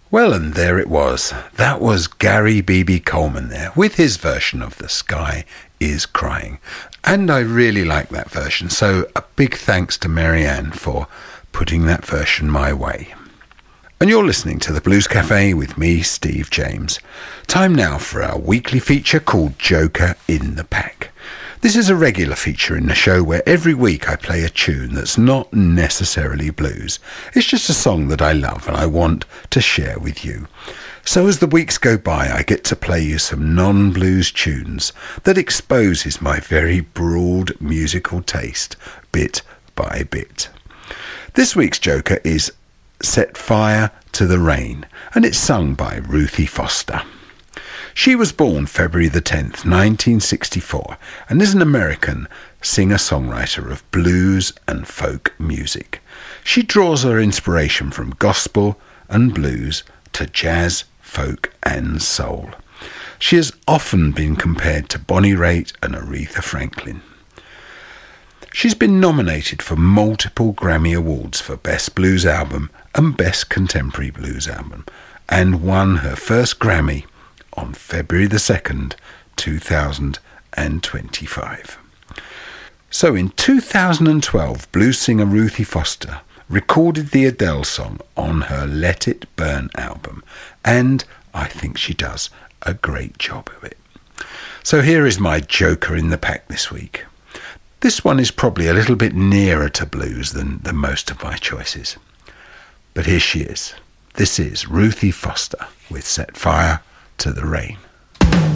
Well, and there it was. That was Gary B.B. Coleman there with his version of The Sky is Crying. And I really like that version. So a big thanks to Marianne for putting that version my way. And you're listening to the Blues Cafe with me, Steve James. Time now for our weekly feature called Joker in the Pack. This is a regular feature in the show where every week I play a tune that's not necessarily blues. It's just a song that I love and I want to share with you. So as the weeks go by, I get to play you some non-blues tunes that exposes my very broad musical taste bit by bit. This week's Joker is Set Fire to the Rain, and it's sung by Ruthie Foster. She was born February the 10th, 1964, and is an American singer-songwriter of blues and folk music. She draws her inspiration from gospel and blues to jazz, folk and soul. She has often been compared to Bonnie Raitt and Aretha Franklin. She's been nominated for multiple Grammy Awards for Best Blues Album and Best Contemporary Blues Album, and won her first Grammy on February the 2nd, 2025. So in 2012, blues singer Ruthie Foster recorded the Adele song on her Let It Burn album, and I think she does a great job of it. So here is my Joker in the Pack this week. This one is probably a little bit nearer to blues than most of my choices. But here she is. This is Ruthie Foster with Set Fire to the Rain.